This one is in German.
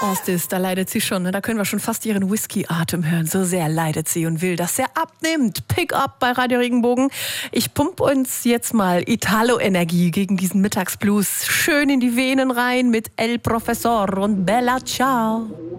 Ostis, da leidet sie schon. Da können wir schon fast ihren Whisky-Atem hören. So sehr leidet sie und will, dass er abnimmt. Pick-up bei Radio Regenbogen. Ich pump uns jetzt mal Italo-Energie gegen diesen Mittagsblues schön in die Venen rein mit El Professor und Bella Ciao.